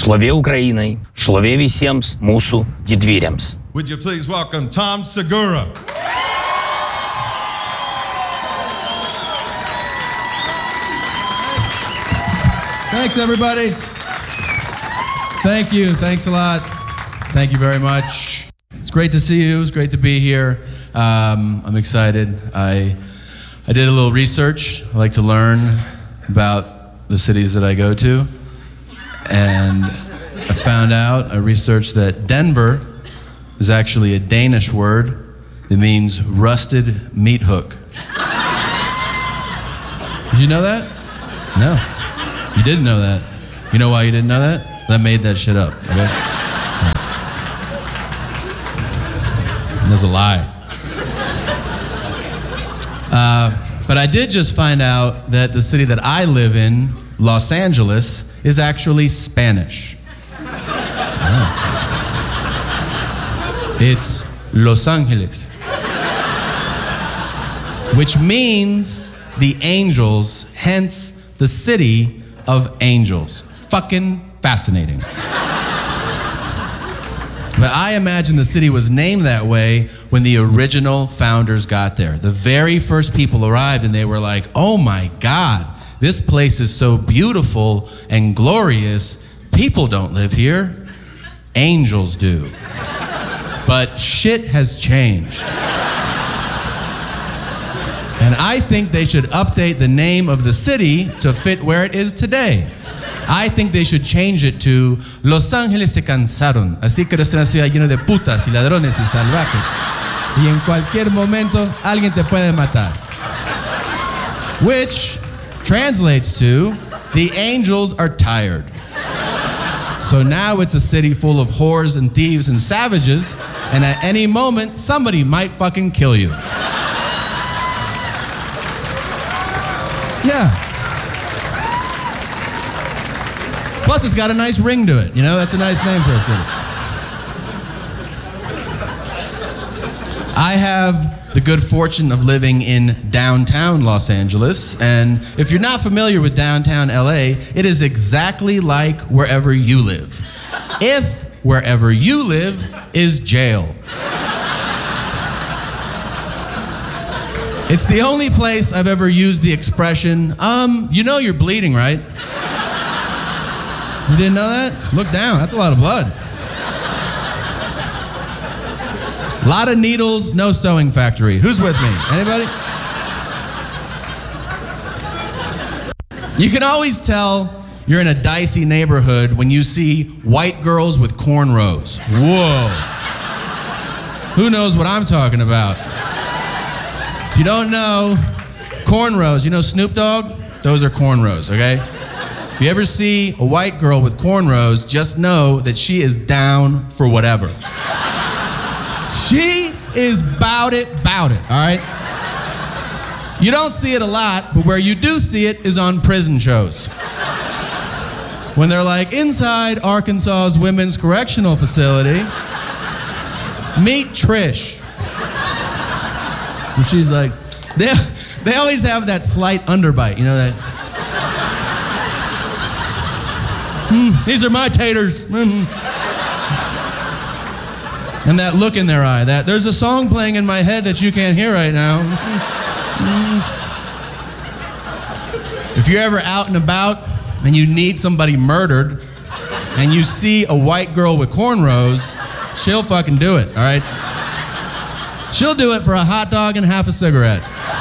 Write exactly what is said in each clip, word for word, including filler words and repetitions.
Šlovė Ukrainai, šlovė visiems mūsų didvyriams. Would you please welcome Tom Segura? Thanks, everybody. Thank you. Thanks a lot. Thank you very much. It's great to see you. It's great to be here. Um, I'm excited. I I did a little research. I like to learn about the cities that I go to. And I found out, I researched that Denver is actually a Danish word that means rusted meat hook. Did you know that? No. You didn't know that. You know why you didn't know that? I made that shit up, okay? That's a lie. Uh, but I did just find out that the city that I live in, Los Angeles, is actually Spanish. Oh. It's Los Angeles. Which means the angels, hence the city of angels. Fucking fascinating. But I imagine the city was named that way when the original founders got there. The very first people arrived and they were like, oh my God, this place is so beautiful and glorious. People don't live here. Angels do. But shit has changed. And I think they should update the name of the city to fit where it is today. I think they should change it to Los Ángeles se cansaron, así que es una ciudad llena de putas y ladrones y salvajes. Y en cualquier momento alguien te puede matar. Which translates to the angels are tired. So now it's a city full of whores and thieves and savages, and at any moment somebody might fucking kill you. Yeah. Plus, it's got a nice ring to it. You know, that's a nice name for a city. I have the good fortune of living in downtown Los Angeles. And if you're not familiar with downtown L A, it is exactly like wherever you live. If wherever you live is jail. It's the only place I've ever used the expression, um, you know you're bleeding, right? You didn't know that? Look down, that's a lot of blood. A lot of needles, no sewing factory. Who's with me? Anybody? You can always tell you're in a dicey neighborhood when you see white girls with cornrows. Whoa. Who knows what I'm talking about? If you don't know, cornrows, you know Snoop Dogg? Those are cornrows, okay? If you ever see a white girl with cornrows, just know that she is down for whatever. She is bout it, bout it, all right? You don't see it a lot, but where you do see it is on prison shows. When they're like, inside Arkansas's Women's Correctional Facility, meet Trish. And she's like, they, they always have that slight underbite, you know, that, mm, these are my taters. Mm. And that look in their eye, that there's a song playing in my head that you can't hear right now. Mm. If you're ever out and about and you need somebody murdered and you see a white girl with cornrows, she'll fucking do it, all right? She'll do it for a hot dog and half a cigarette.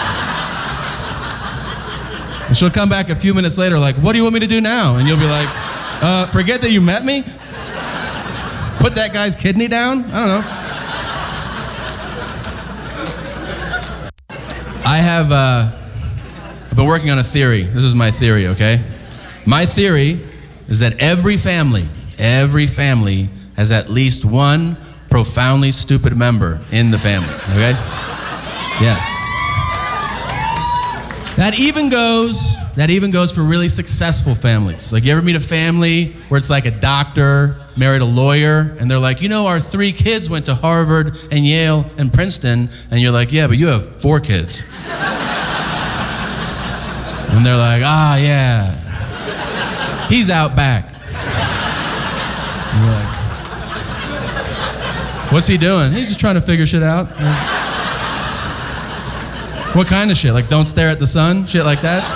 And she'll come back a few minutes later like, what do you want me to do now? And you'll be like, uh, forget that you met me? Put that guy's kidney down? I don't know. I have, uh, I've been working on a theory. This is my theory, okay? My theory is that every family, every family has at least one profoundly stupid member in the family, okay? Yes. That even goes, that even goes for really successful families. Like, you ever meet a family where it's like a doctor married a lawyer, and they're like, you know, our three kids went to Harvard and Yale and Princeton, and you're like, yeah, but you have four kids. And they're like, ah, yeah, he's out back. What's he doing? He's just trying to figure shit out. What kind of shit? Like, don't stare at the sun? Shit like that?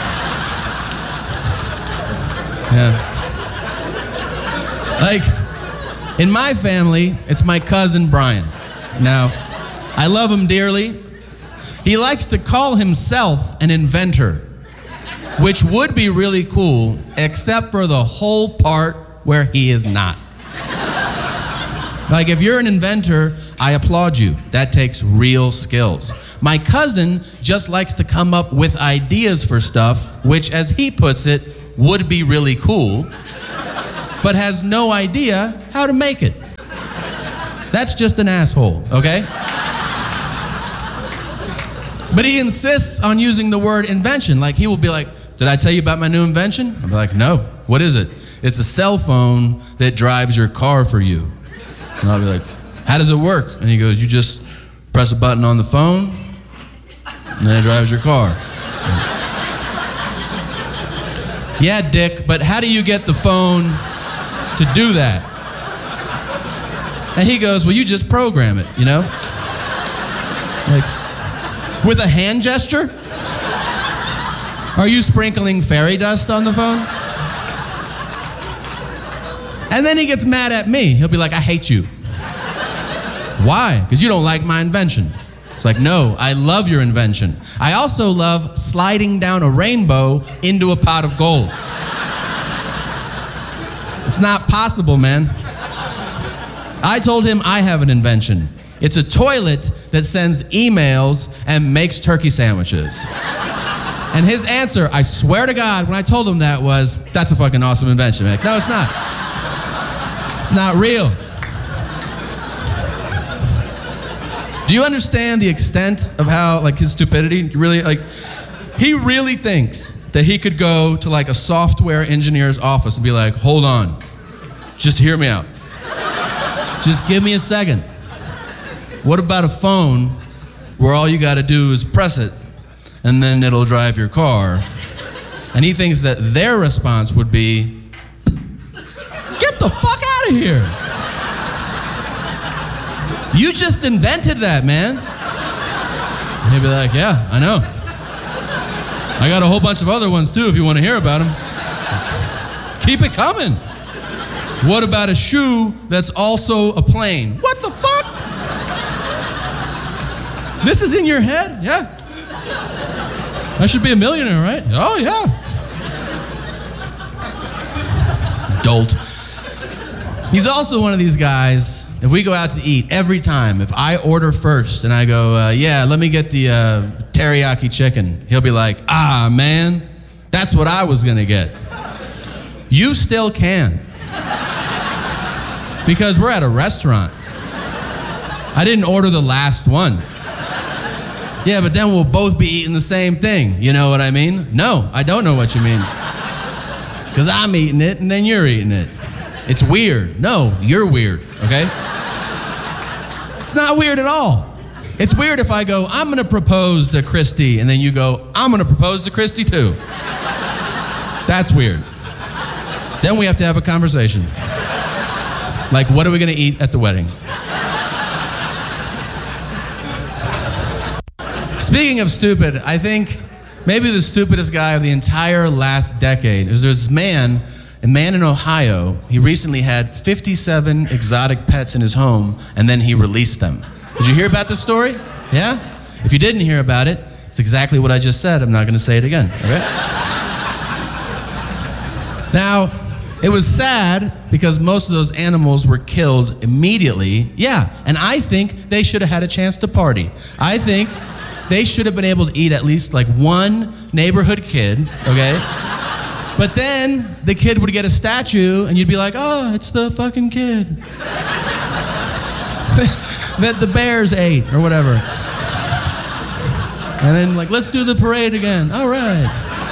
Yeah. Like, in my family, it's my cousin Brian. Now, I love him dearly. He likes to call himself an inventor, which would be really cool, except for the whole part where he is not. Like, if you're an inventor, I applaud you. That takes real skills. My cousin just likes to come up with ideas for stuff, which, as he puts it, would be really cool, but has no idea how to make it. That's just an asshole, okay? But he insists on using the word invention. Like, he will be like, did I tell you about my new invention? I'll be like, no. What is it? It's a cell phone that drives your car for you. And I'll be like, how does it work? And he goes, you just press a button on the phone, and then it drives your car. Yeah, Dick, but how do you get the phone to do that? And he goes, well, you just program it, you know? Like, with a hand gesture? Are you sprinkling fairy dust on the phone? And then he gets mad at me. He'll be like, I hate you. Why? Because you don't like my invention. It's like, no, I love your invention. I also love sliding down a rainbow into a pot of gold. It's not possible, man. I told him I have an invention. It's a toilet that sends emails and makes turkey sandwiches. And his answer, I swear to God, when I told him that was, that's a fucking awesome invention, man. No, it's not. It's not real. Do you understand the extent of how, like, his stupidity? Really, like, he really thinks that he could go to, like, a software engineer's office and be like, hold on, just hear me out. Just give me a second. What about a phone where all you gotta do is press it and then it'll drive your car? And he thinks that their response would be, get the fuck out of here. You just invented that, man. And he'd be like, yeah, I know. I got a whole bunch of other ones too if you want to hear about them. Keep it coming. What about a shoe that's also a plane? What the fuck? This is in your head? Yeah. I should be a millionaire, right? Oh, yeah. Dolt. He's also one of these guys, if we go out to eat, every time, if I order first and I go, uh, yeah, let me get the uh, teriyaki chicken, he'll be like, ah, man, that's what I was gonna get. You still can. Because we're at a restaurant. I didn't order the last one. Yeah, but then we'll both be eating the same thing. You know what I mean? No, I don't know what you mean. Because I'm eating it and then you're eating it. It's weird. No, you're weird, okay? It's not weird at all. It's weird if I go, I'm gonna propose to Christy, and then you go, I'm gonna propose to Christy too. That's weird. Then we have to have a conversation. Like, what are we gonna eat at the wedding? Speaking of stupid, I think maybe the stupidest guy of the entire last decade is this man, a man in Ohio. He recently had fifty-seven exotic pets in his home, and then he released them. Did you hear about this story? Yeah? If you didn't hear about it, it's exactly what I just said. I'm not gonna say it again, okay? Now, it was sad because most of those animals were killed immediately. Yeah, and I think they should have had a chance to party. I think they should have been able to eat at least like one neighborhood kid, okay? But then the kid would get a statue and you'd be like, oh, it's the fucking kid that the bears ate or whatever. And then like, let's do the parade again. All right.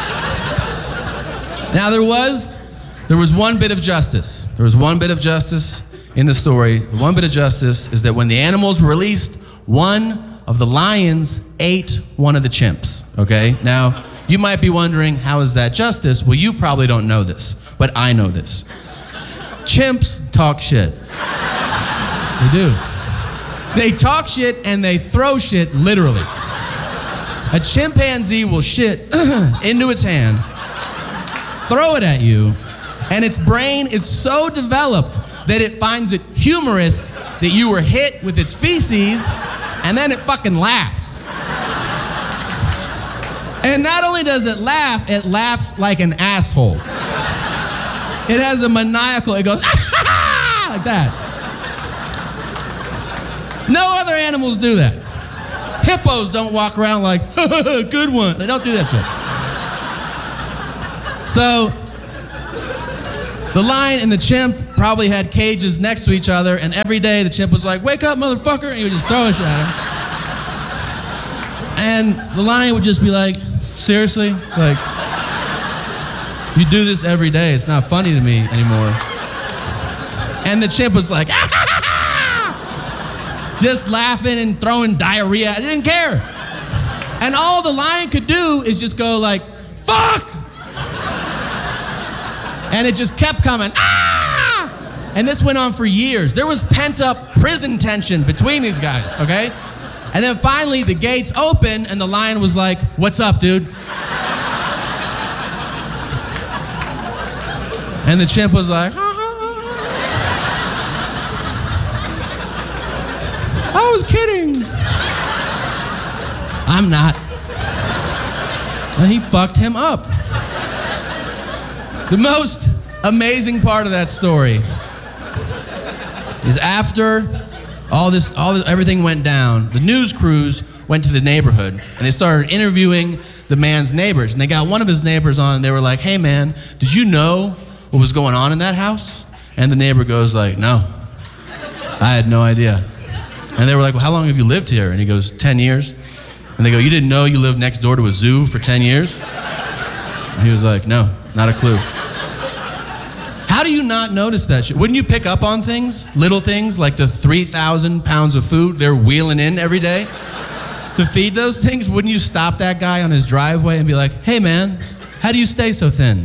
Now there was, there was one bit of justice. There was one bit of justice in the story. The one bit of justice is that when the animals were released, one of the lions ate one of the chimps, okay? Now, you might be wondering, how is that justice? Well, you probably don't know this, but I know this. Chimps talk shit. They do. They talk shit and they throw shit literally. A chimpanzee will shit into its hand, throw it at you, and its brain is so developed that it finds it humorous that you were hit with its feces, and then it fucking laughs. And not only does it laugh, it laughs like an asshole. It has a maniacal, it goes, like that. No other animals do that. Hippos don't walk around like, good one. They don't do that shit. So, the lion and the chimp probably had cages next to each other, and every day the chimp was like, wake up, motherfucker, and he would just throw a shit at him. And the lion would just be like, seriously? Like, you do this every day, it's not funny to me anymore. And the chimp was like, ah! Just laughing and throwing diarrhea. I didn't care. And all the lion could do is just go like, fuck! And it just kept coming, ah! And this went on for years. There was pent-up prison tension between these guys, okay? And then finally the gates opened and the lion was like, what's up, dude? And the chimp was like, ah. I was kidding. I'm not. And he fucked him up. The most amazing part of that story is after all this, all this, everything went down, the news crews went to the neighborhood and they started interviewing the man's neighbors. And they got one of his neighbors on and they were like, hey man, did you know what was going on in that house? And the neighbor goes like, no, I had no idea. And they were like, well, how long have you lived here? And he goes, ten years. And they go, you didn't know you lived next door to a zoo for ten years? And he was like, no, not a clue. How do you not notice that shit? Wouldn't you pick up on things, little things, like the three thousand pounds of food they're wheeling in every day to feed those things? Wouldn't you stop that guy on his driveway and be like, hey man, how do you stay so thin?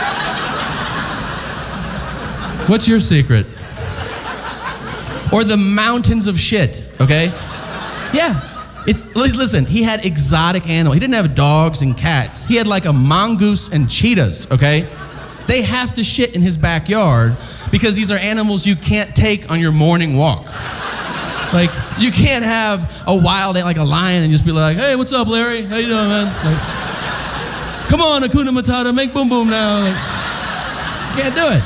What's your secret? Or the mountains of shit, okay? Yeah, it's, listen, he had exotic animals. He didn't have dogs and cats. He had like a mongoose and cheetahs, okay? They have to shit in his backyard because these are animals you can't take on your morning walk. Like, you can't have a wild, like a lion, and just be like, hey, what's up, Larry? How you doing, man? Like, come on, Hakuna Matata, make boom boom now. Like, you can't do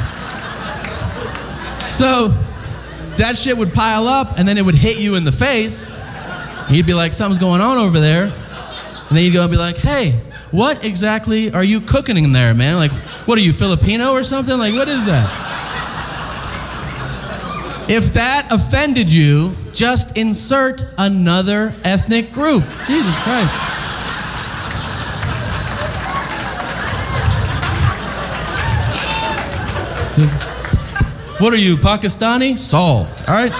it. So, that shit would pile up, and then it would hit you in the face, and you'd be like, something's going on over there. And then you'd go and be like, hey, what exactly are you cooking in there, man? Like, what are you, Filipino or something? Like, what is that? If that offended you, just insert another ethnic group. Jesus Christ. What are you, Pakistani? Solved, all right?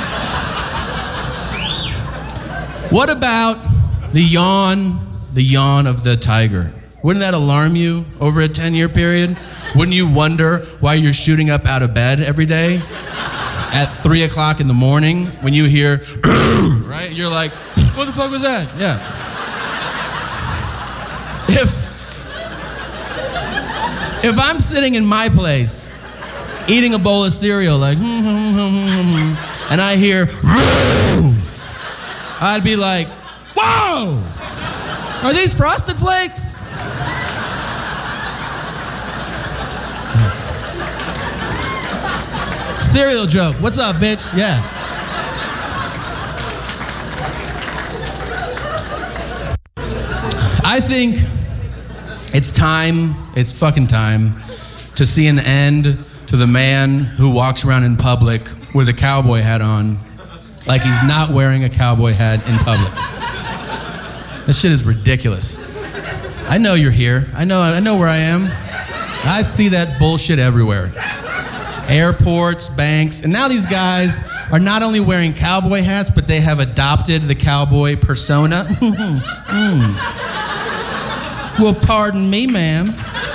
What about the yawn, the yawn of the tiger? Wouldn't that alarm you over a ten-year period? Wouldn't you wonder why you're shooting up out of bed every day at three o'clock in the morning when you hear, right? You're like, what the fuck was that? Yeah. If, if I'm sitting in my place eating a bowl of cereal like, and I hear, I'd be like, whoa! Are these Frosted Flakes? Cereal joke. What's up, bitch? Yeah. I think it's time, it's fucking time, to see an end to the man who walks around in public with a cowboy hat on like he's not wearing a cowboy hat in public. This shit is ridiculous. I know you're here. I know, I know where I am. I see that bullshit everywhere. Airports, banks, and now these guys are not only wearing cowboy hats, but they have adopted the cowboy persona. mm. Well, pardon me, ma'am.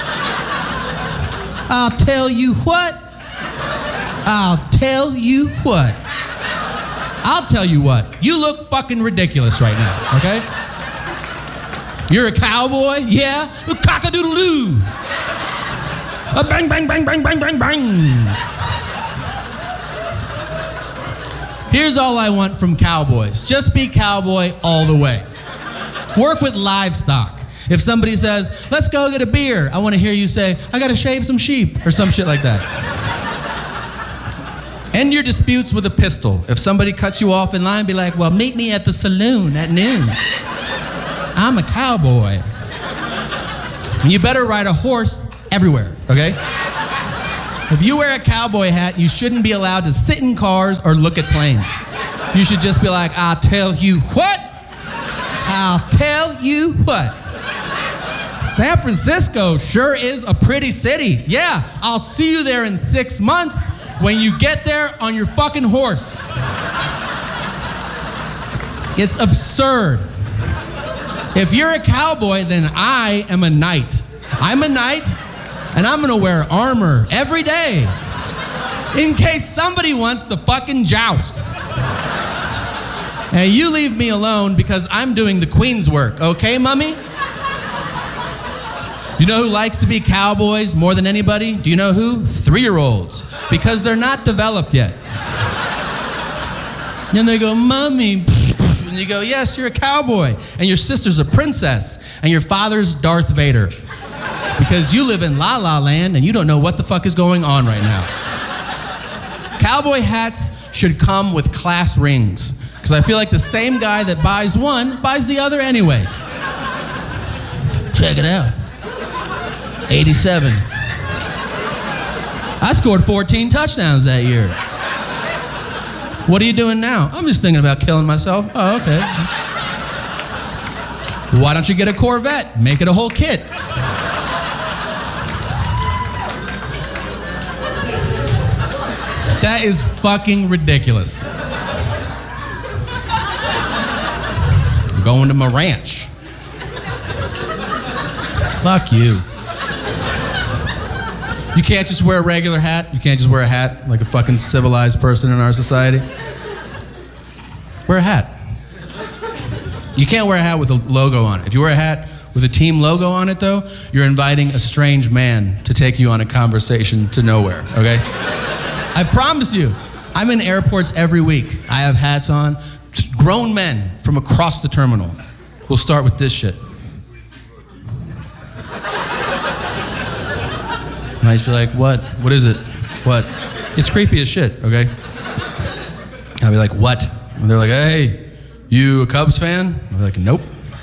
I'll tell you what. I'll tell you what. I'll tell you what, you look fucking ridiculous right now, okay? You're a cowboy? Yeah? A cock-a-doodle-doo. A bang, bang, bang, bang, bang, bang, bang. Here's all I want from cowboys. Just be cowboy all the way. Work with livestock. If somebody says, let's go get a beer, I want to hear you say, I got to shave some sheep, or some shit like that. End your disputes with a pistol. If somebody cuts you off in line, be like, well, meet me at the saloon at noon. I'm a cowboy. And you better ride a horse everywhere, okay? If you wear a cowboy hat, you shouldn't be allowed to sit in cars or look at planes. You should just be like, I'll tell you what? I'll tell you what? San Francisco sure is a pretty city. Yeah, I'll see you there in six months when you get there on your fucking horse. It's absurd. If you're a cowboy, then I am a knight. I'm a knight, and I'm gonna wear armor every day in case somebody wants to fucking joust. And you leave me alone because I'm doing the queen's work, okay, mummy? You know who likes to be cowboys more than anybody? Do you know who? Three-year-olds. Because they're not developed yet. And they go, Mommy. And you go, yes, you're a cowboy. And your sister's a princess. And your father's Darth Vader. Because you live in La La Land and you don't know what the fuck is going on right now. Cowboy hats should come with class rings. Because I feel like the same guy that buys one buys the other anyways. Check it out. eighty-seven. I scored fourteen touchdowns that year. What are you doing now? I'm just thinking about killing myself. Oh, okay. Why don't you get a Corvette? Make it a whole kit. That is fucking ridiculous. I'm going to my ranch. Fuck you. You can't just wear a regular hat. You can't just wear a hat like a fucking civilized person in our society. Wear a hat. You can't wear a hat with a logo on it. If you wear a hat with a team logo on it, though, you're inviting a strange man to take you on a conversation to nowhere, okay? I promise you, I'm in airports every week. I have hats on. Grown men from across the terminal. We'll start with this shit. And I just be like, what? What is it? What? It's creepy as shit, okay? I'll be like, what? And they're like, hey, you a Cubs fan? I'll be like, nope.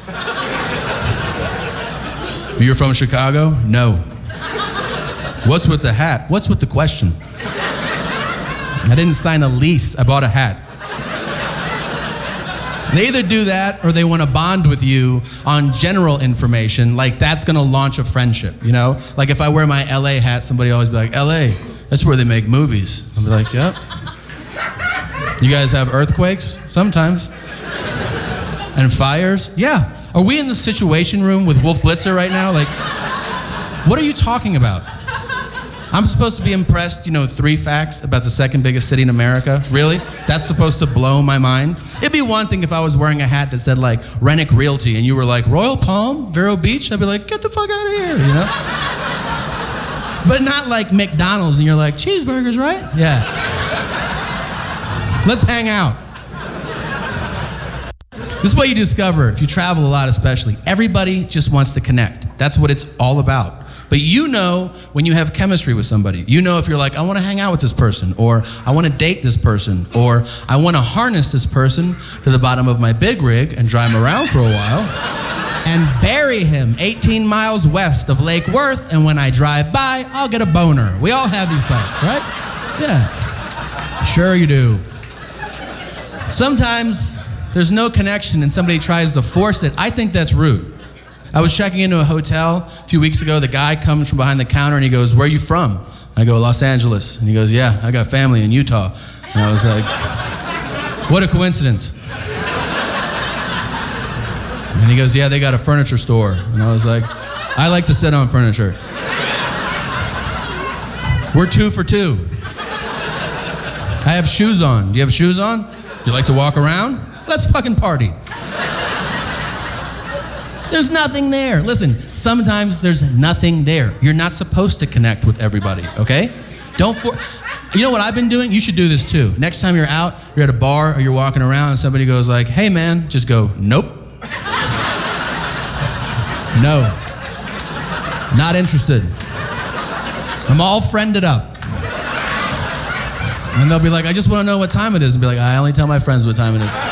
You're from Chicago? No. What's with the hat? What's with the question? I didn't sign a lease. I bought a hat. They either do that or they want to bond with you on general information, like that's going to launch a friendship, you know? Like if I wear my L A hat, somebody always be like, L A, that's where they make movies. I'll be like, yep. You guys have earthquakes? Sometimes. And fires? Yeah. Are we in the Situation Room with Wolf Blitzer right now? Like, what are you talking about? I'm supposed to be impressed, you know, three facts about the second biggest city in America? Really? That's supposed to blow my mind? It'd be one thing if I was wearing a hat that said, like, Rennick Realty, and you were like, Royal Palm, Vero Beach? I'd be like, get the fuck out of here, you know? But not like McDonald's, and you're like, cheeseburgers, right? Yeah. Let's hang out. This is what you discover if you travel a lot, especially. Everybody just wants to connect. That's what it's all about. But you know when you have chemistry with somebody. You know if you're like, I want to hang out with this person, or I want to date this person, or I want to harness this person to the bottom of my big rig and drive him around for a while and bury him eighteen miles west of Lake Worth, and when I drive by, I'll get a boner. We all have these thoughts, right? Yeah. Sure you do. Sometimes there's no connection and somebody tries to force it. I think that's rude. I was checking into a hotel a few weeks ago. The guy comes from behind the counter and he goes, where are you from? I go, Los Angeles. And he goes, yeah, I got family in Utah. And I was like, what a coincidence. And he goes, yeah, they got a furniture store. And I was like, I like to sit on furniture. We're two for two. I have shoes on. Do you have shoes on? You like to walk around? Let's fucking party. There's nothing there. Listen, sometimes there's nothing there. You're not supposed to connect with everybody, okay? Don't for... You know what I've been doing? You should do this too. Next time you're out, you're at a bar or you're walking around and somebody goes like, hey man, just go, nope. No. Not interested. I'm all friended up. And they'll be like, I just want to know what time it is. And be like, I only tell my friends what time it is.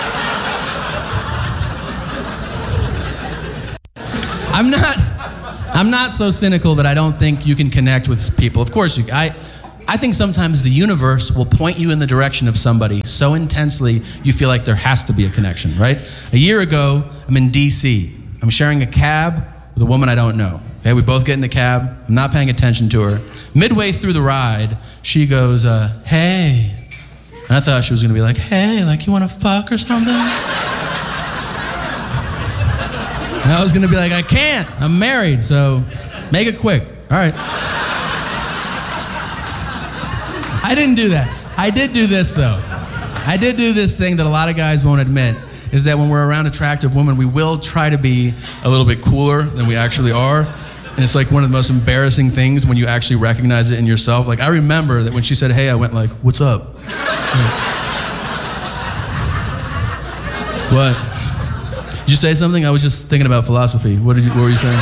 I'm not, I'm not so cynical that I don't think you can connect with people. Of course, you, I, I think sometimes the universe will point you in the direction of somebody so intensely you feel like there has to be a connection, right? A year ago, I'm in D C. I'm sharing a cab with a woman I don't know. Okay, we both get in the cab. I'm not paying attention to her. Midway through the ride, she goes, uh, hey. And I thought she was gonna be like, hey, like you wanna fuck or something? And I was gonna be like, I can't, I'm married, so make it quick. All right. I didn't do that. I did do this though. I did do this thing that a lot of guys won't admit, is that when we're around attractive women, we will try to be a little bit cooler than we actually are. And it's like one of the most embarrassing things when you actually recognize it in yourself. Like I remember that when she said, hey, I went like, what's up? What? Did you say something? I was just thinking about philosophy. What did you, what were you saying?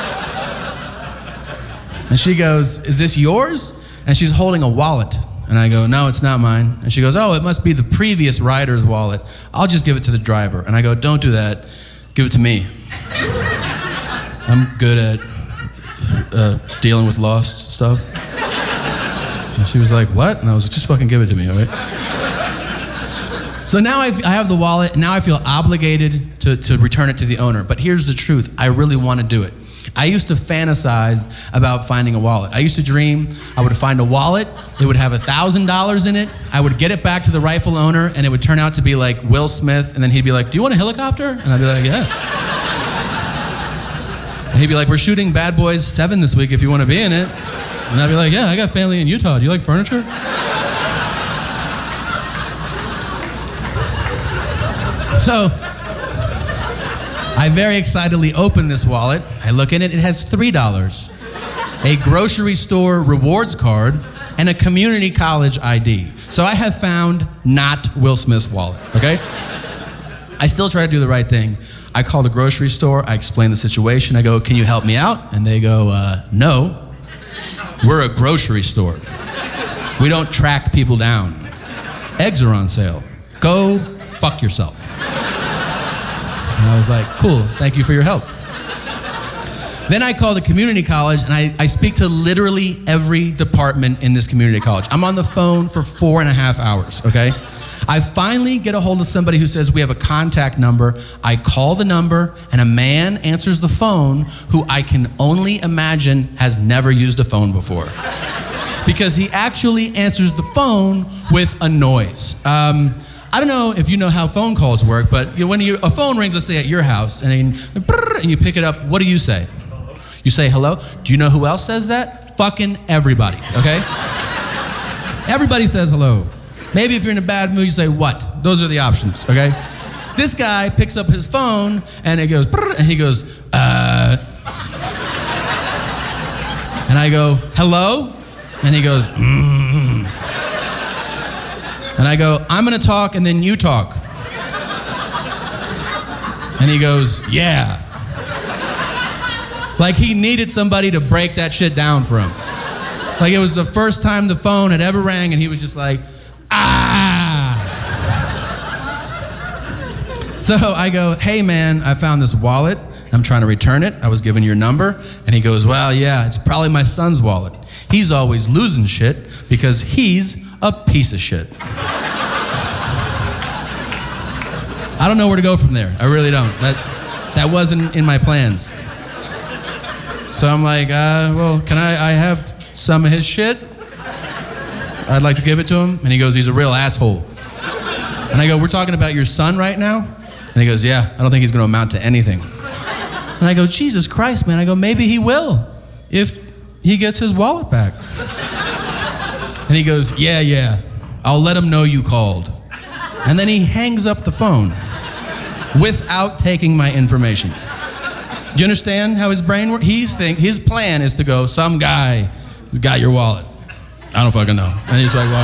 And she goes, is this yours? And she's holding a wallet. And I go, no, it's not mine. And she goes, oh, it must be the previous rider's wallet. I'll just give it to the driver. And I go, don't do that. Give it to me. I'm good at uh, dealing with lost stuff. And she was like, what? And I was like, just fucking give it to me, all right? So now I've, I have the wallet, and now I feel obligated to, to return it to the owner. But here's the truth. I really want to do it. I used to fantasize about finding a wallet. I used to dream I would find a wallet, it would have one thousand dollars in it, I would get it back to the rightful owner, and it would turn out to be like Will Smith, and then he'd be like, do you want a helicopter? And I'd be like, yeah. And he'd be like, we're shooting Bad Boys seven this week if you want to be in it. And I'd be like, yeah, I got family in Utah. Do you like furniture? So, I very excitedly open this wallet. I look in it, it has three dollars, a grocery store rewards card, and a community college I D. So I have found not Will Smith's wallet, okay? I still try to do the right thing. I call the grocery store, I explain the situation, I go, can you help me out? And they go, uh, no, we're a grocery store. We don't track people down. Eggs are on sale. Go fuck yourself. And I was like, cool, thank you for your help. Then I call the community college, and I, I speak to literally every department in this community college. I'm on the phone for four and a half hours, okay? I finally get a hold of somebody who says, we have a contact number. I call the number, and a man answers the phone who I can only imagine has never used a phone before. Because he actually answers the phone with a noise. Um, I don't know if you know how phone calls work, but you know, when you, a phone rings, let's say at your house, and, and you pick it up, what do you say? You say hello? Do you know who else says that? Fucking everybody, okay? Everybody says hello. Maybe if you're in a bad mood, you say what? Those are the options, okay? This guy picks up his phone, and it goes, and he goes, uh... And I go, hello? And he goes, mm. And I go, I'm gonna talk and then you talk. And he goes, yeah. Like he needed somebody to break that shit down for him. Like it was the first time the phone had ever rang and he was just like, ah. So I go, hey man, I found this wallet. I'm trying to return it. I was given your number. And he goes, well, yeah, it's probably my son's wallet. He's always losing shit because he's a piece of shit. I don't know where to go from there. I really don't. That, that wasn't in my plans. So I'm like, uh, well, can I, I have some of his shit? I'd like to give it to him. And he goes, he's a real asshole. And I go, we're talking about your son right now? And he goes, yeah, I don't think he's going to amount to anything. And I go, Jesus Christ, man. I go, maybe he will if he gets his wallet back. And he goes, yeah, yeah, I'll let him know you called. And then he hangs up the phone without taking my information. Do you understand how his brain works? He's think his plan is to go, some guy got your wallet. I don't fucking know. And he's like, walk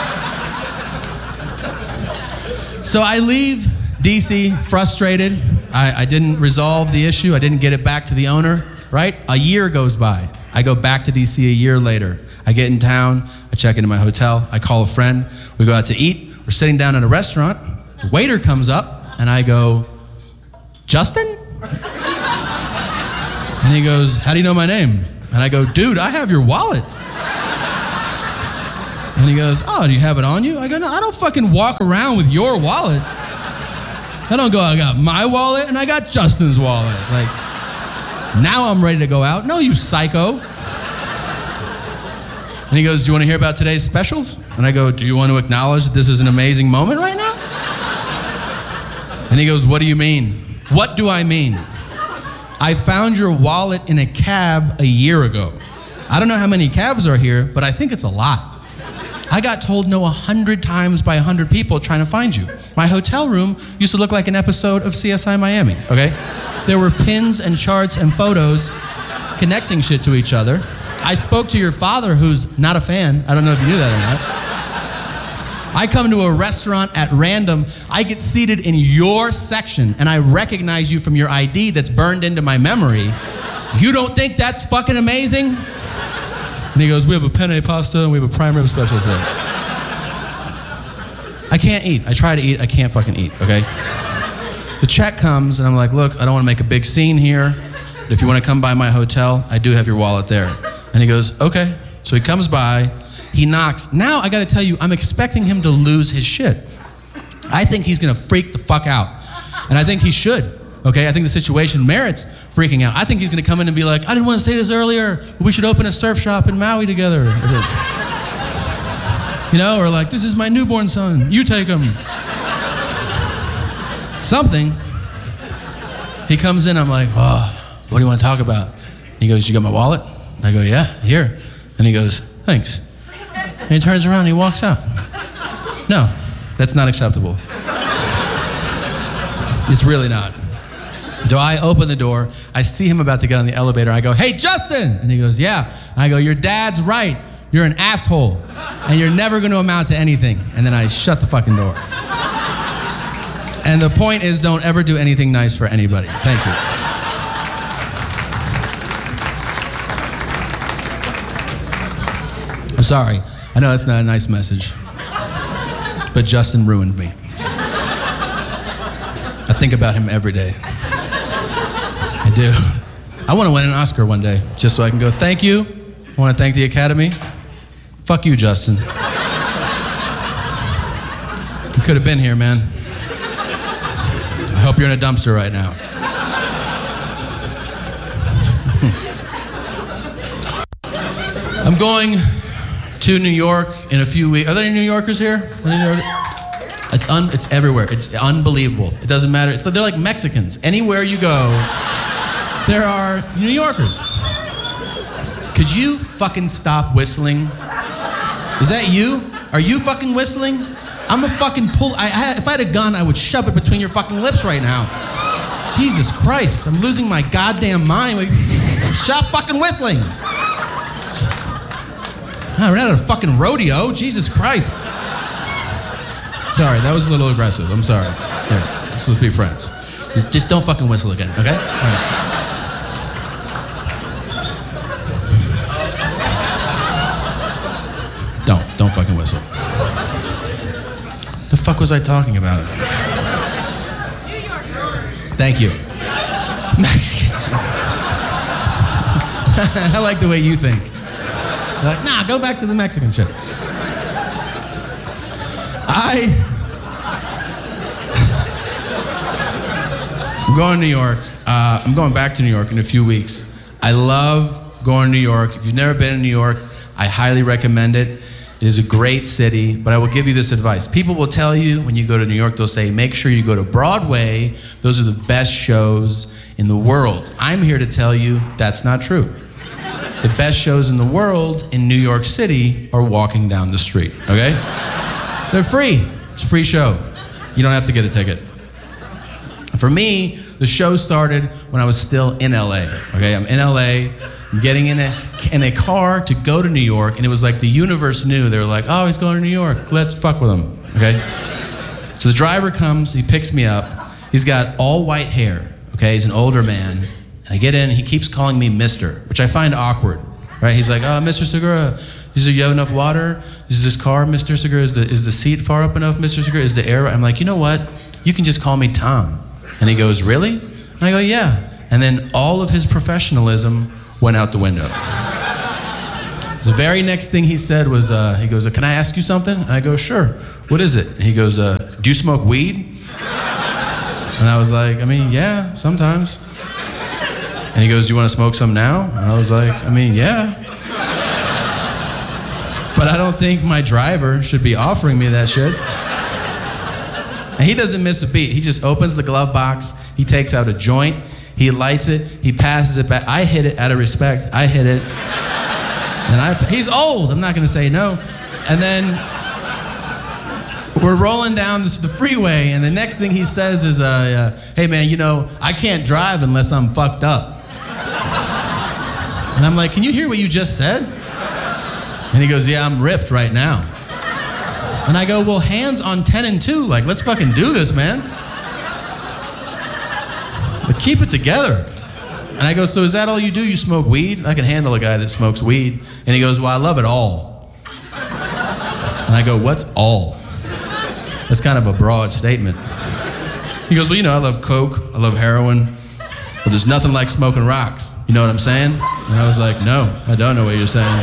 away. So I leave D C frustrated. I, I didn't resolve the issue. I didn't get it back to the owner, right? A year goes by. I go back to D C a year later. I get in town. I check into my hotel. I call a friend. We go out to eat. We're sitting down at a restaurant. The waiter comes up, and I go, Justin? And he goes, how do you know my name? And I go, dude, I have your wallet. And he goes, oh, do you have it on you? I go, no, I don't fucking walk around with your wallet. I don't go, I got my wallet and I got Justin's wallet. Like, now I'm ready to go out. No, you psycho. And he goes, do you want to hear about today's specials? And I go, do you want to acknowledge that this is an amazing moment right now? And he goes, what do you mean? What do I mean? I found your wallet in a cab a year ago. I don't know how many cabs are here, but I think it's a lot. I got told no a hundred times by a hundred people trying to find you. My hotel room used to look like an episode of C S I Miami, okay? There were pins and charts and photos connecting shit to each other. I spoke to your father, who's not a fan. I don't know if you knew that or not. I come to a restaurant at random. I get seated in your section, and I recognize you from your I D that's burned into my memory. You don't think that's fucking amazing? And he goes, we have a penne pasta and we have a prime rib special today. I can't eat. I try to eat. I can't fucking eat, okay? The check comes, and I'm like, look, I don't want to make a big scene here. But if you want to come by my hotel, I do have your wallet there. And he goes, okay. So he comes by. He knocks. Now, I got to tell you, I'm expecting him to lose his shit. I think he's going to freak the fuck out. And I think he should. Okay, I think the situation merits freaking out. I think he's going to come in and be like, I didn't want to say this earlier, but we should open a surf shop in Maui together. You know, or like, this is my newborn son. You take him. Something. He comes in, I'm like, oh, what do you want to talk about? He goes, you got my wallet? I go, yeah, here. And he goes, thanks. And he turns around and he walks out. No, that's not acceptable. It's really not. So I open the door, I see him about to get on the elevator, I go, hey, Justin! And he goes, yeah. And I go, your dad's right. You're an asshole, and you're never going to amount to anything. And then I shut the fucking door. And the point is, don't ever do anything nice for anybody. Thank you. I'm sorry. I know that's not a nice message, but Justin ruined me. I think about him every day. I do. I want to win an Oscar one day, just so I can go, thank you. I want to thank the Academy. Fuck you, Justin. You could have been here, man. I hope you're in a dumpster right now. I'm going to New York in a few weeks. Are there any New Yorkers here? Any New York- It's un, it's everywhere. It's unbelievable. It doesn't matter. It's, they're like Mexicans. Anywhere you go, there are New Yorkers. Could you fucking stop whistling? Is that you? Are you fucking whistling? I'm a fucking pull. I, I, if I had a gun, I would shove it between your fucking lips right now. Jesus Christ, I'm losing my goddamn mind. Like, stop fucking whistling. I ran out of a fucking rodeo. Jesus Christ. Sorry, that was a little aggressive. I'm sorry. Here, let's be friends. Just don't fucking whistle again, okay? All right. Don't, don't fucking whistle. The fuck was I talking about? Thank you. I like the way you think. You're like, nah, go back to the Mexican shit. I... I'm going to New York. Uh, I'm going back to New York in a few weeks. I love going to New York. If you've never been in New York, I highly recommend it. It is a great city, but I will give you this advice. People will tell you when you go to New York, they'll say, make sure you go to Broadway. Those are the best shows in the world. I'm here to tell you that's not true. The best shows in the world in New York City are walking down the street, okay? They're free. It's a free show. You don't have to get a ticket. For me, the show started when I was still in L A. Okay, I'm in L A. I'm getting in a in a car to go to New York, and it was like the universe knew. They were like, "Oh, he's going to New York. Let's fuck with him." Okay. So the driver comes. He picks me up. He's got all white hair. Okay, he's an older man. And I get in. He keeps calling me Mister, which I find awkward. Right? He's like, "Oh, Mister Segura, is you have enough water? Is this car, Mister Segura? Is the is the seat far up enough, Mister Segura? Is the air?" I'm like, "You know what? You can just call me Tom." And he goes, "Really?" And I go, "Yeah." And then all of his professionalism went out the window. The very next thing he said was, uh, he goes, "Can I ask you something?" And I go, "Sure. What is it?" And he goes, uh, "Do you smoke weed?" And I was like, "I mean, yeah, sometimes." And he goes, "Do you want to smoke some now?" And I was like, "I mean, yeah. But I don't think my driver should be offering me that shit." And he doesn't miss a beat. He just opens the glove box. He takes out a joint. He lights it. He passes it back. I hit it out of respect. I hit it. And I, he's old. I'm not going to say no. And then we're rolling down this, the freeway, and the next thing he says is, uh, uh, "Hey, man, you know, I can't drive unless I'm fucked up." And I'm like, "Can you hear what you just said?" And he goes, "Yeah, I'm ripped right now." And I go, "Well, hands on ten and two. Like, let's fucking do this, man. But keep it together." And I go, "So is that all you do? You smoke weed?" I can handle a guy that smokes weed. And he goes, "Well, I love it all." And I go, "What's all?" That's kind of a broad statement. He goes, "Well, you know, I love coke. I love heroin. But there's nothing like smoking rocks. You know what I'm saying?" And I was like, "No, I don't know what you're saying.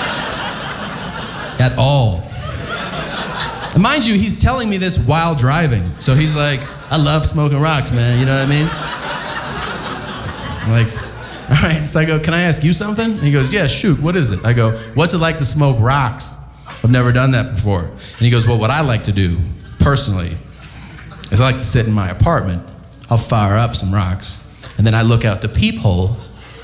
At all." And mind you, he's telling me this while driving. So he's like, "I love smoking rocks, man. You know what I mean?" I'm like, "All right." So I go, "Can I ask you something?" And he goes, "Yeah, shoot. What is it?" I go, "What's it like to smoke rocks? I've never done that before." And he goes, "Well, what I like to do, personally, is I like to sit in my apartment. I'll fire up some rocks, and then I look out the peephole,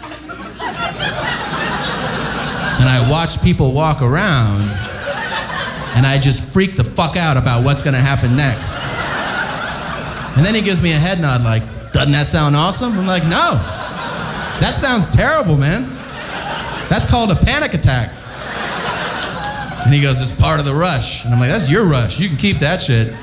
and I watch people walk around, and I just freak the fuck out about what's gonna happen next." And then he gives me a head nod like, "Doesn't that sound awesome?" I'm like, "No. That sounds terrible, man. That's called a panic attack." And he goes, "It's part of the rush." And I'm like, "That's your rush. You can keep that shit."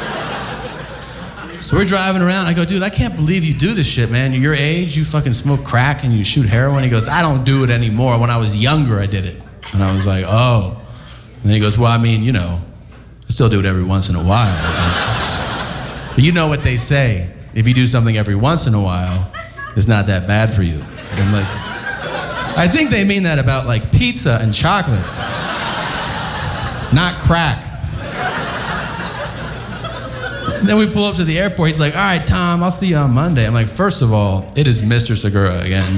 So we're driving around. I go, "Dude, I can't believe you do this shit, man. You're your age, you fucking smoke crack and you shoot heroin." He goes, "I don't do it anymore. When I was younger, I did it." And I was like, "Oh." And then he goes, "Well, I mean, you know, I still do it every once in a while. But you know what they say. If you do something every once in a while, it's not that bad for you." And I'm like, I think they mean that about like pizza and chocolate, not crack. And then we pull up to the airport. He's like, "All right, Tom, I'll see you on Monday." I'm like, "First of all, it is Mister Segura again.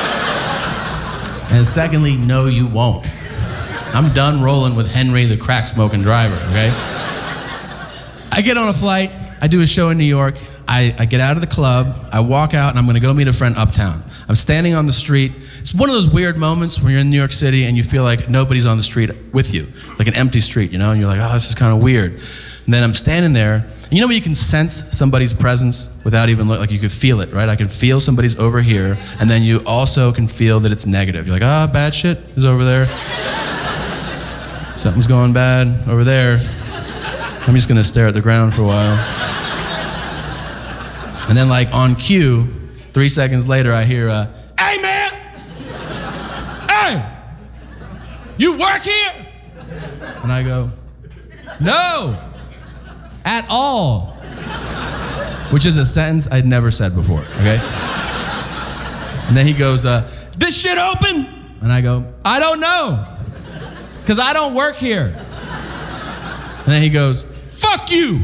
And secondly, no, you won't. I'm done rolling with Henry, the crack-smoking driver, okay?" I get on a flight. I do a show in New York. I, I get out of the club. I walk out, and I'm going to go meet a friend uptown. I'm standing on the street. It's one of those weird moments when you're in New York City and you feel like nobody's on the street with you, like an empty street, you know? And you're like, "Oh, this is kind of weird." And then I'm standing there. And you know when you can sense somebody's presence without even look, like you can feel it, right? I can feel somebody's over here, and then you also can feel that it's negative. You're like, "Ah, oh, bad shit is over there. Something's going bad over there. I'm just gonna stare at the ground for a while." And then like on cue, three seconds later, I hear, uh, "Hey man, hey, you work here?" And I go, "No, at all." Which is a sentence I'd never said before, okay? And then he goes, uh, "This shit open?" And I go, "I don't know, because I don't work here." And then he goes, "Fuck you."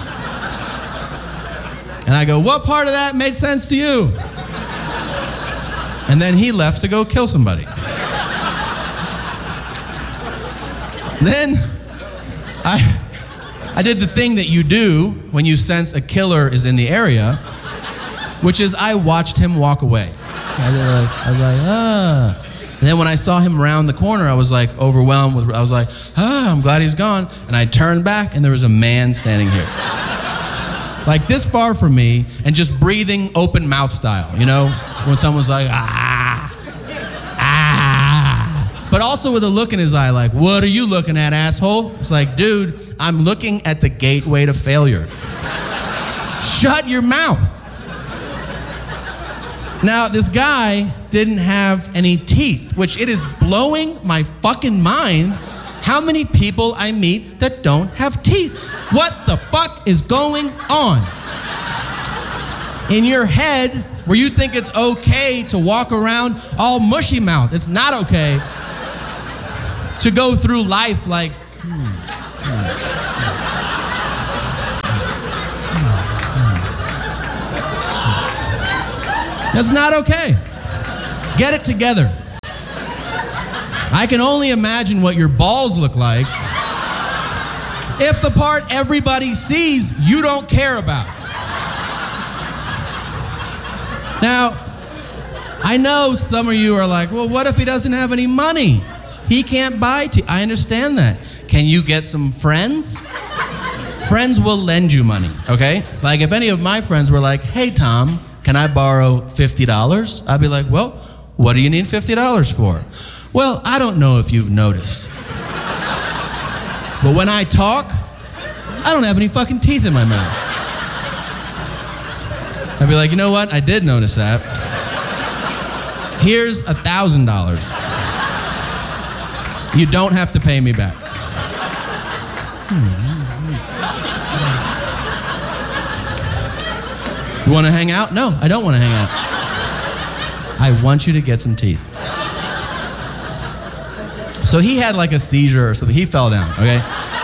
And I go, "What part of that made sense to you?" And then he left to go kill somebody. Then I I did the thing that you do when you sense a killer is in the area, which is I watched him walk away. I, did like, I was like, ah. And then when I saw him round the corner, I was like overwhelmed with, I was like, ah, I'm glad he's gone. And I turned back and there was a man standing here. like this far from me, and just breathing open mouth style, you know? When someone's like, ah, ah. But also with a look in his eye like, what are you looking at, asshole? It's like, dude, I'm looking at the gateway to failure. Shut your mouth. Now, this guy didn't have any teeth, which it is blowing my fucking mind how many people I meet that don't have teeth. What the fuck is going on? In your head, where you think it's okay to walk around all mushy mouth, it's not okay to go through life like, hmm, hmm. That's not okay. Get it together. I can only imagine what your balls look like if the part everybody sees you don't care about. Now, I know some of you are like, well, what if he doesn't have any money? He can't buy tea. I understand that. Can you get some friends? Friends will lend you money, okay? Like if any of my friends were like, hey, Tom, can I borrow fifty dollars? I'd be like, well, what do you need fifty dollars for? Well, I don't know if you've noticed, but when I talk, I don't have any fucking teeth in my mouth. I'd be like, you know what? I did notice that. Here's a thousand dollars. You don't have to pay me back. Hmm. You want to hang out? No, I don't want to hang out. I want you to get some teeth. So he had like a seizure or something. He fell down, okay?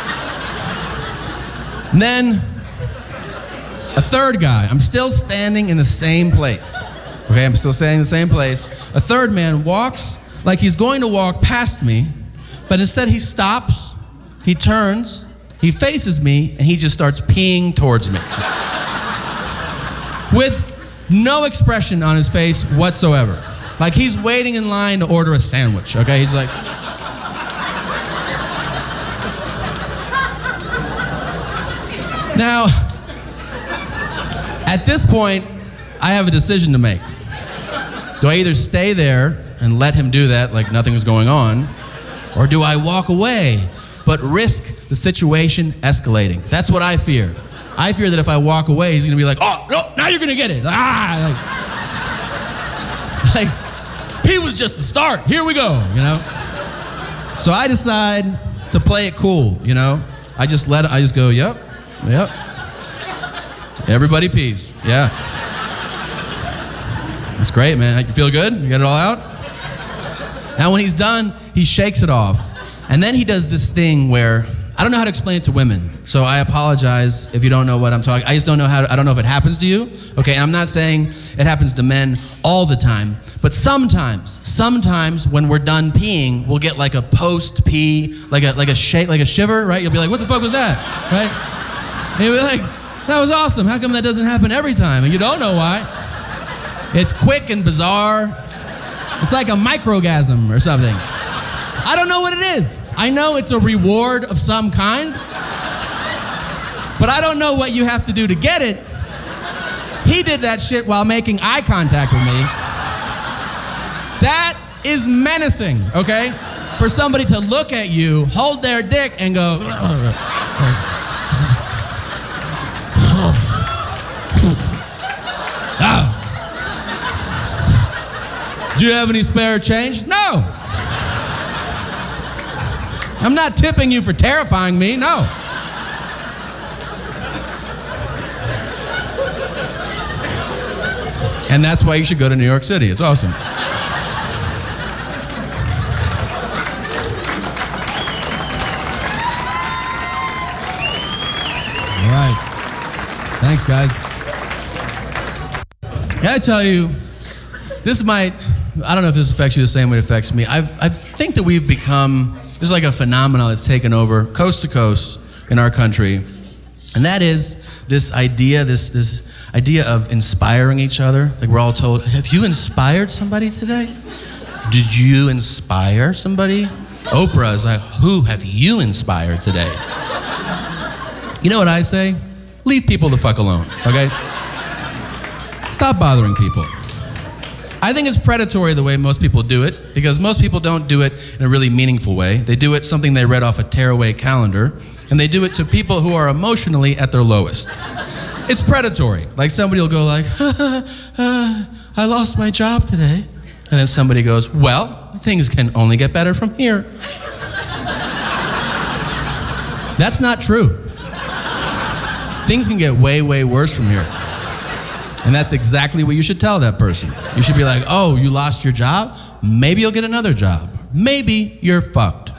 And then a third guy. I'm still standing in the same place. Okay, I'm still standing in the same place. A third man walks like he's going to walk past me, but instead he stops, he turns, he faces me, and he just starts peeing towards me. With no expression on his face whatsoever. Like he's waiting in line to order a sandwich, okay? He's like... Now, at this point, I have a decision to make. Do I either stay there and let him do that like nothing was going on, or do I walk away but risk the situation escalating? That's what I fear. I fear that if I walk away, he's gonna be like, oh, no, now you're gonna get it. Ah, like, like, he was just the start. Here we go, you know? So I decide to play it cool, you know? I just let it, I just go, yep, yep. Everybody pees, yeah. That's great, man. You feel good? You got it all out? Now when he's done, he shakes it off. And then he does this thing where, I don't know how to explain it to women, so I apologize if you don't know what I'm talking. I just don't know how to, I don't know if it happens to you, okay? And I'm not saying it happens to men all the time, but sometimes, sometimes when we're done peeing, we'll get like a post-pee, like a like a shake, like a shiver, right? You'll be like, what the fuck was that, right? And you'll be like, that was awesome. How come that doesn't happen every time? And you don't know why. It's quick and bizarre. It's like a microgasm or something. I don't know what it is. I know it's a reward of some kind, but I don't know what you have to do to get it. He did that shit while making eye contact with me. That is menacing, okay? For somebody to look at you, hold their dick, and go... Oh. Do you have any spare change? No. I'm not tipping you for terrifying me, no. And that's why you should go to New York City. It's awesome. All right. Thanks, guys. I gotta tell you, this might, I don't know if this affects you the same way it affects me. I've, I think that we've become, there's like a phenomenon that's taken over coast to coast in our country. And that is this idea, this, this idea of inspiring each other. Like we're all told, have you inspired somebody today? Did you inspire somebody? Oprah is like, who have you inspired today? You know what I say? leave people the fuck alone, okay? Stop bothering people. I think it's predatory the way most people do it, because most people don't do it in a really meaningful way. They do it something they read off a tearaway calendar, and they do it to people who are emotionally at their lowest. It's predatory. Like somebody will go like, uh, I lost my job today. And then somebody goes, well, things can only get better from here. That's not true. Things can get way, way worse from here. And that's exactly what you should tell that person. You should be like, oh, you lost your job? Maybe you'll get another job. Maybe you're fucked.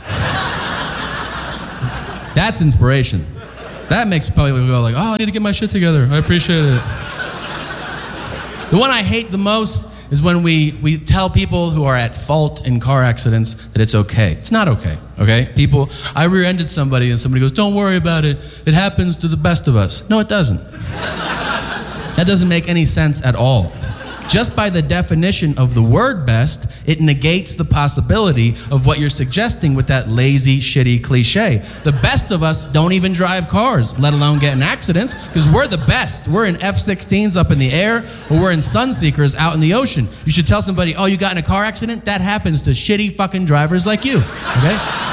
That's inspiration. That makes people go like, oh, I need to get my shit together. I appreciate it. The one I hate the most is when we, we tell people who are at fault in car accidents that it's okay. It's not okay, okay? People, I rear-ended somebody and somebody goes, don't worry about it. It happens to the best of us. No, it doesn't. That doesn't make any sense at all. Just by the definition of the word best, it negates the possibility of what you're suggesting with that lazy, shitty cliche. The best of us don't even drive cars, let alone get in accidents, because we're the best. We're in F sixteens up in the air, or we're in Sunseekers out in the ocean. You should tell somebody, oh, you got in a car accident? That happens to shitty fucking drivers like you, okay?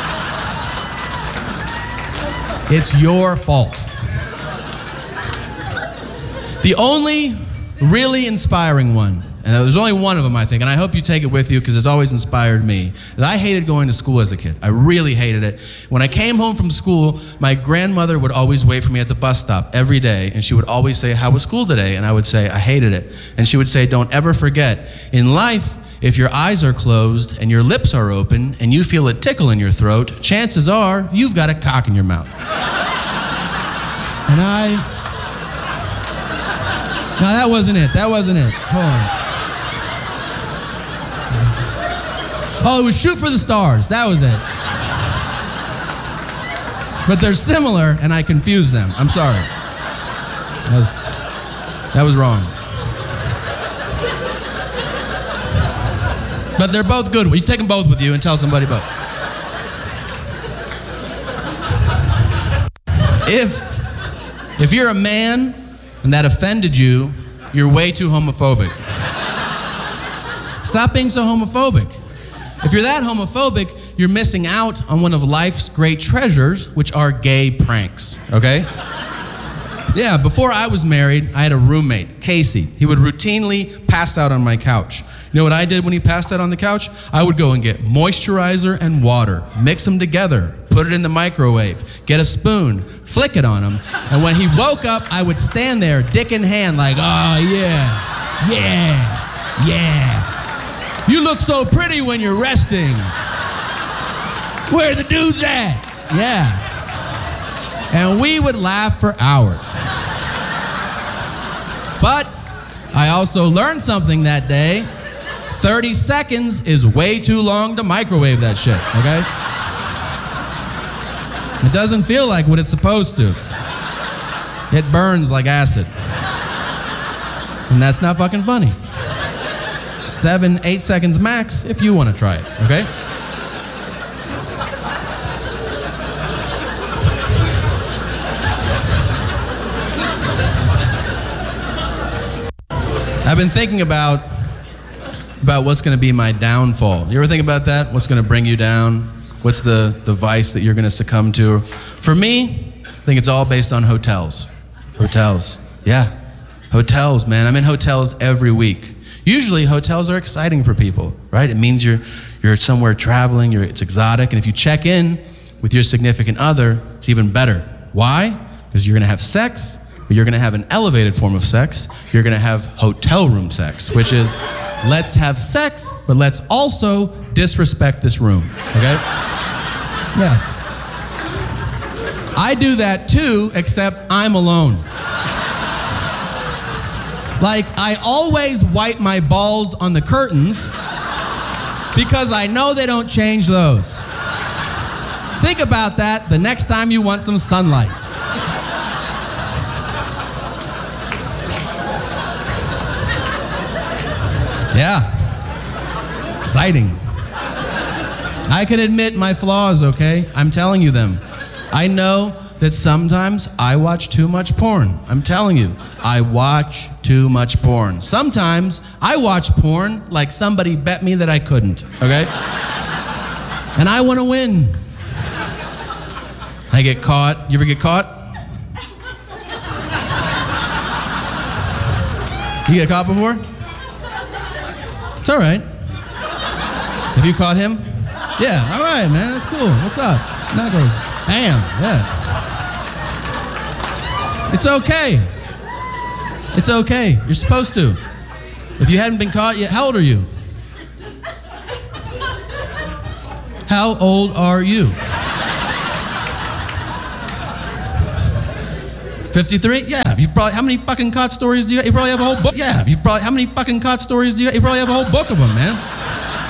It's your fault. The only really inspiring one, and there's only one of them, I think, and I hope you take it with you because it's always inspired me. I hated going to school as a kid. I really hated it. When I came home from school, my grandmother would always wait for me at the bus stop every day, and she would always say, how was school today? And I would say, I hated it. And she would say, don't ever forget, in life, if your eyes are closed and your lips are open and you feel a tickle in your throat, chances are you've got a cock in your mouth. And I... No, that wasn't it. That wasn't it. Hold on. Oh, it was Shoot for the Stars. That was it. But they're similar, and I confused them. I'm sorry. That was, that was wrong. But they're both good. You take them both with you and tell somebody both. If, if you're a man and that offended you, you're way too homophobic. Stop being so homophobic. If you're that homophobic, you're missing out on one of life's great treasures, which are gay pranks, okay? Yeah, before I was married, I had a roommate, Casey. He would routinely pass out on my couch. You know what I did when he passed out on the couch? I would go and get moisturizer and water, mix them together, put it in the microwave, get a spoon, flick it on him, and when he woke up, I would stand there, dick in hand, like, oh yeah, yeah, yeah. You look so pretty when you're resting. Where the dudes at? Yeah. And we would laugh for hours. But I also learned something that day. thirty seconds is way too long to microwave that shit, okay? It doesn't feel like what it's supposed to. It burns like acid. And that's not fucking funny. Seven, eight seconds max if you want to try it, okay? I've been thinking about about what's going to be my downfall. You ever think about that? What's going to bring you down? What's the, the vice that you're going to succumb to? For me, I think it's all based on hotels. Hotels. Yeah. Hotels, man. I'm in hotels every week. Usually, hotels are exciting for people, right? It means you're you're somewhere traveling, you're, it's exotic, and if you check in with your significant other, it's even better. Why? Because you're going to have sex, but you're going to have an elevated form of sex. You're going to have hotel room sex, which is, let's have sex, but let's also disrespect this room, okay? Yeah. I do that too, except I'm alone. Like, I always wipe my balls on the curtains because I know they don't change those. Think about that the next time you want some sunlight. Yeah. It's exciting. I can admit my flaws, okay? I'm telling you them. I know that sometimes I watch too much porn. I'm telling you, I watch too much porn. Sometimes I watch porn like somebody bet me that I couldn't, okay? And I want to win. I get caught. You ever get caught? You get caught before? It's all right. Have you caught him? Yeah, all right, man, that's cool. What's up? Not go, damn, yeah. It's okay. It's okay. You're supposed to. If you hadn't been caught yet, how old are you? How old are you? fifty-three? Yeah. You probably, how many fucking caught stories do you have? You probably have a whole book. Yeah. You probably, how many fucking caught stories do you have? You probably have a whole book of them, man.